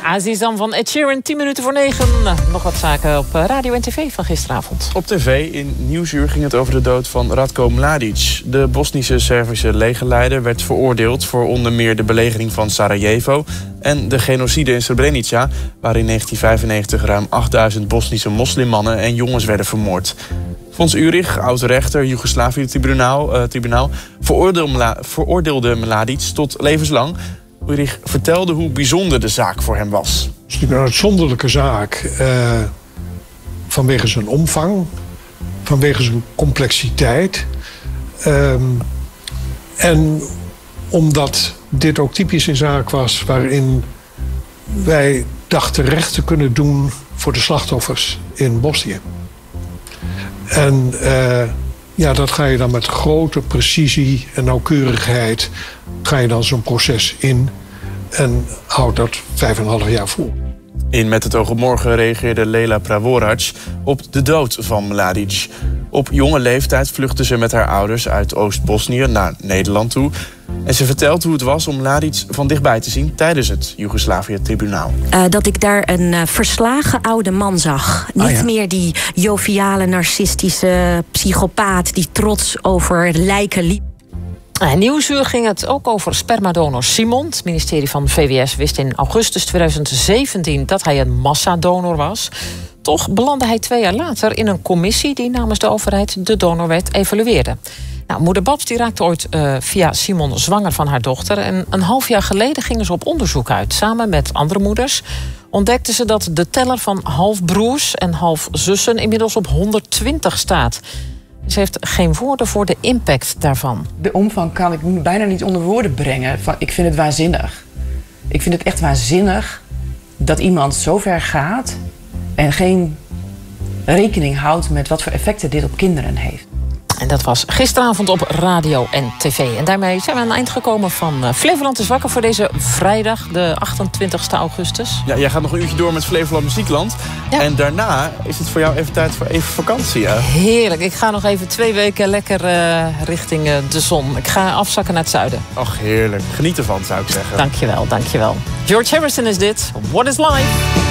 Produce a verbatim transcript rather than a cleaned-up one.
Azizam van Ed Sheeran, tien minuten voor negen. Nog wat zaken op radio en tv van gisteravond. Op tv in Nieuwsuur ging het over de dood van Ratko Mladic. De Bosnische Servische legerleider werd veroordeeld voor onder meer de belegering van Sarajevo en de genocide in Srebrenica, waar in negentien vijfennegentig ruim achtduizend Bosnische moslimmannen en jongens werden vermoord. Fons Urich, oud-rechter, Joegoslavië-tribunaal, uh, tribunaal, veroordeelde, veroordeelde Mladic tot levenslang. Urich vertelde hoe bijzonder de zaak voor hem was. Het is natuurlijk een uitzonderlijke zaak uh, vanwege zijn omvang, vanwege zijn complexiteit. Um, en omdat dit ook typisch een zaak was waarin wij dachten recht te kunnen doen voor de slachtoffers in Bosnië. En uh, ja, dat ga je dan met grote precisie en nauwkeurigheid ga je dan zo'n proces in en houdt dat vijf en een half jaar vol. In Met het oog op morgen reageerde Lela Pravorac op de dood van Mladic. Op jonge leeftijd vluchtte ze met haar ouders uit Oost-Bosnië naar Nederland toe. En ze vertelt hoe het was om Mladic van dichtbij te zien tijdens het Joegoslavië-tribunaal. Uh, dat ik daar een uh, verslagen oude man zag. Niet ah, ja. meer die joviale, narcistische psychopaat die trots over lijken liep. In Nieuwsuur ging het ook over spermadonor Simon. Het ministerie van V W S wist in augustus tweeduizend zeventien dat hij een massadonor was. Toch belandde hij twee jaar later in een commissie die namens de overheid de donorwet evalueerde. Nou, moeder Babs die raakte ooit uh, via Simon zwanger van haar dochter. En een half jaar geleden gingen ze op onderzoek uit. Samen met andere moeders ontdekten ze dat de teller van halfbroers en halfzussen inmiddels op honderdtwintig staat. Ze heeft geen woorden voor de impact daarvan. De omvang kan ik bijna niet onder woorden brengen. Ik vind het waanzinnig. Ik vind het echt waanzinnig dat iemand zo ver gaat en geen rekening houdt met wat voor effecten dit op kinderen heeft. En dat was gisteravond op radio en tv. En daarmee zijn we aan het eind gekomen van uh, Flevoland is wakker voor deze vrijdag, de achtentwintigste augustus. Ja, jij gaat nog een uurtje door met Flevoland Muziekland. Ja. En daarna is het voor jou even tijd voor even vakantie. Hè? Heerlijk. Ik ga nog even twee weken lekker uh, richting uh, de zon. Ik ga afzakken naar het zuiden. Ach, heerlijk. Geniet ervan, zou ik zeggen. Dankjewel, dankjewel. George Harrison is dit. What is Life?